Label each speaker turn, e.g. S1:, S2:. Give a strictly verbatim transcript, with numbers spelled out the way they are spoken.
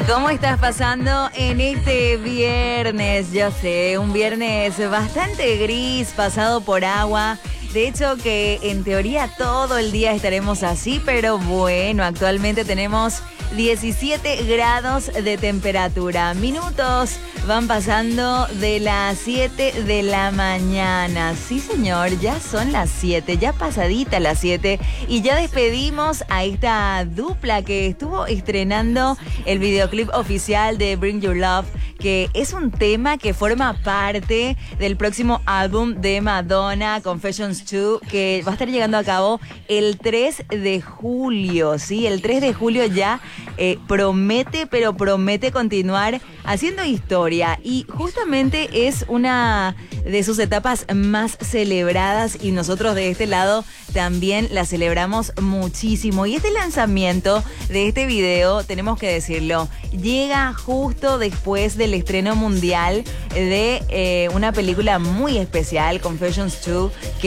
S1: ¿Cómo estás pasando en este viernes? Ya sé, un viernes bastante gris, pasado por agua. De hecho que en teoría todo el día estaremos así, pero bueno, actualmente tenemos diecisiete grados de temperatura. Minutos van pasando de las siete de la mañana. Sí, señor, ya son las siete, ya pasadita las siete. Y ya despedimos a esta dupla que estuvo estrenando el videoclip oficial de Bring Your Love, que es un tema que forma parte del próximo álbum de Madonna, Confessions dos, que va a estar llegando a cabo el tres de julio, ¿sí? El tres de julio ya eh, promete, pero promete continuar haciendo historia. Y justamente es una de sus etapas más celebradas y nosotros de este lado también la celebramos muchísimo. Y este lanzamiento de este video, tenemos que decirlo, llega justo después del estreno mundial de eh, una película muy especial, Confessions dos, que